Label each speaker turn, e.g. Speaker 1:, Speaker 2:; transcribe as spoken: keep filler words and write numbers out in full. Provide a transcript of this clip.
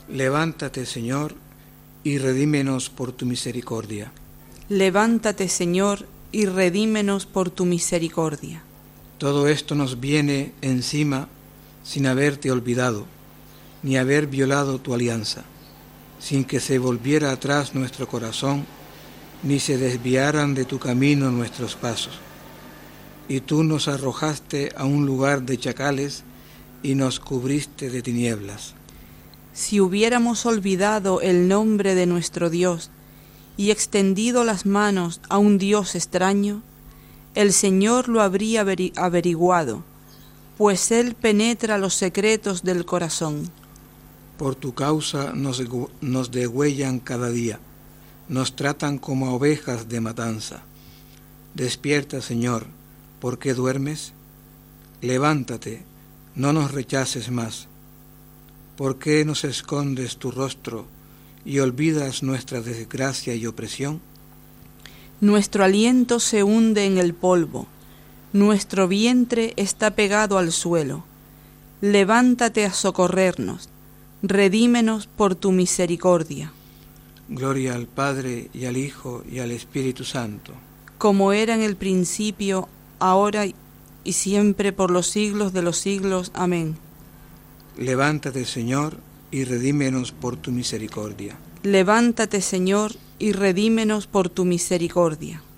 Speaker 1: Levántate, Señor, y redímenos por tu misericordia.
Speaker 2: Levántate, Señor, y redímenos por tu misericordia.
Speaker 1: Todo esto nos viene encima sin haberte olvidado, ni haber violado tu alianza, sin que se volviera atrás nuestro corazón, ni se desviaran de tu camino nuestros pasos. Y tú nos arrojaste a un lugar de chacales y nos cubriste de tinieblas.
Speaker 2: Si hubiéramos olvidado el nombre de nuestro Dios y extendido las manos a un Dios extraño, el Señor lo habría averiguado, pues Él penetra los secretos del corazón.
Speaker 1: Por tu causa nos, nos degüellan cada día, nos tratan como a ovejas de matanza. Despierta, Señor, ¿por qué duermes? Levántate, no nos rechaces más. ¿Por qué nos escondes tu rostro y olvidas nuestra desgracia y opresión?
Speaker 2: Nuestro aliento se hunde en el polvo, nuestro vientre está pegado al suelo. Levántate a socorrernos, redímenos por tu misericordia.
Speaker 1: Gloria al Padre, y al Hijo, y al Espíritu Santo.
Speaker 2: Como era en el principio, ahora y siempre, por los siglos de los siglos. Amén.
Speaker 1: Levántate, Señor, y redímenos por tu misericordia.
Speaker 2: Levántate, Señor, y redímenos por tu misericordia.